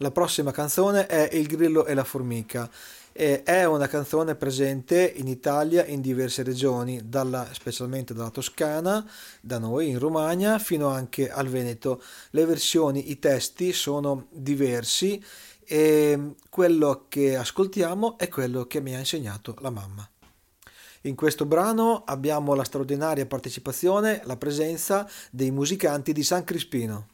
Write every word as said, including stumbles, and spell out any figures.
La prossima canzone è Il grillo e la formica. E è una canzone presente in Italia in diverse regioni, dalla- specialmente dalla Toscana, da noi in Romagna, fino anche al Veneto. Le versioni, i testi sono diversi e quello che ascoltiamo è quello che mi ha insegnato la mamma. In questo brano abbiamo la straordinaria partecipazione, la presenza dei musicanti di San Crispino.